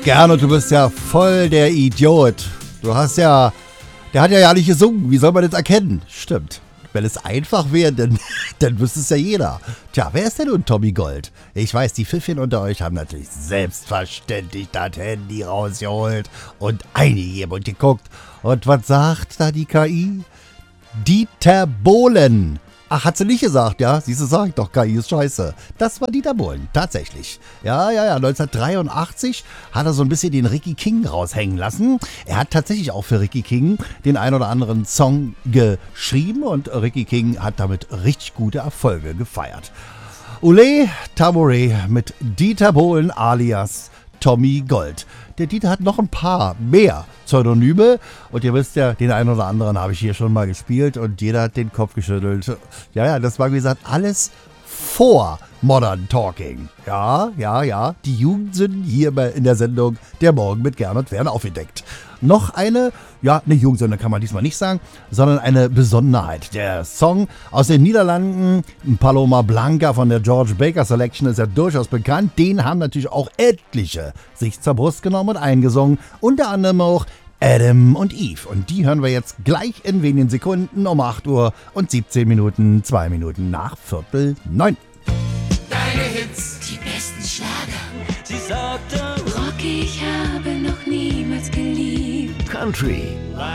Gernot, du bist ja voll der Idiot. Der hat ja nicht gesungen. Wie soll man das erkennen? Stimmt. Wenn es einfach wäre, dann wüsste es ja jeder. Tja, wer ist denn nun Tommy Gold? Ich weiß, die Pfiffchen unter euch haben natürlich selbstverständlich das Handy rausgeholt und eingegeben und geguckt. Und was sagt da die KI? Dieter Bohlen. Ach, hat sie nicht gesagt, ja? Siehst du, sag doch, KI ist scheiße. Das war Dieter Bohlen, tatsächlich. Ja, 1983 hat er so ein bisschen den Ricky King raushängen lassen. Er hat tatsächlich auch für Ricky King den ein oder anderen Song geschrieben und Ricky King hat damit richtig gute Erfolge gefeiert. Ole Tamore mit Dieter Bohlen alias Tommy Gold. Der Dieter hat noch ein paar mehr Pseudonyme und ihr wisst ja, den einen oder anderen habe ich hier schon mal gespielt und jeder hat den Kopf geschüttelt. Ja, das war wie gesagt alles vor Modern Talking. Ja, die Jugendsünden hier in der Sendung Der Morgen mit Gernot werden aufgedeckt. Noch eine Jugendsünde kann man diesmal nicht sagen, sondern eine Besonderheit. Der Song aus den Niederlanden, Paloma Blanca von der George Baker Selection, ist ja durchaus bekannt. Den haben natürlich auch etliche sich zur Brust genommen und eingesungen. Unter anderem auch Adam und Eve. Und die hören wir jetzt gleich in wenigen Sekunden um 8 Uhr und 17 Minuten, 2 Minuten nach 8:45. Deine Hits, die besten Schlager. Sie sagte, Rocky, ich habe noch niemals geliebt. Country,